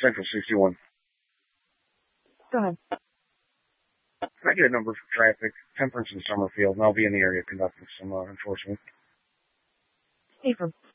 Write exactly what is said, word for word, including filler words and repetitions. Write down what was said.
Central sixty-one. Go ahead. Can I get a number for traffic? Temperance in Summerfield, and I'll be in the area conducting some uh, enforcement. Affirm.